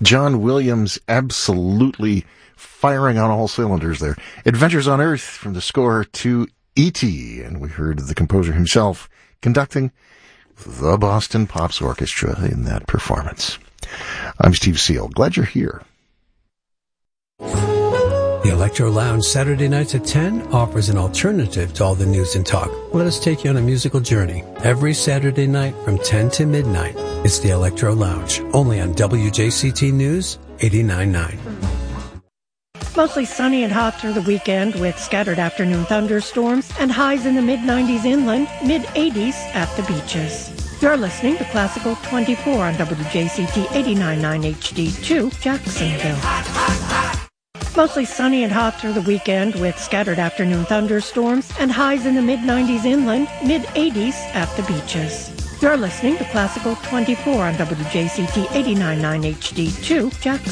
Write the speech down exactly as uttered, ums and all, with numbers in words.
John Williams absolutely firing on all cylinders there. Adventures on Earth from the score to E T, and we heard the composer himself conducting the Boston Pops Orchestra in that performance. I'm Steve Seal. Glad you're here. The Electro Lounge Saturday nights at ten offers an alternative to all the news and talk. Let us take you on a musical journey. Every Saturday night from ten to midnight, it's the Electro Lounge, only on W J C T News eighty-nine point nine. Mostly sunny and hot through the weekend with scattered afternoon thunderstorms and highs in the mid nineties inland, mid eighties at the beaches. You're listening to Classical twenty-four on W J C T eighty-nine point nine H D two, Jacksonville. Mostly sunny and hot through the weekend with scattered afternoon thunderstorms and highs in the mid nineties inland, mid eighties at the beaches. You're listening to Classical twenty-four on W J C T eighty-nine point nine H D two, Jacksonville.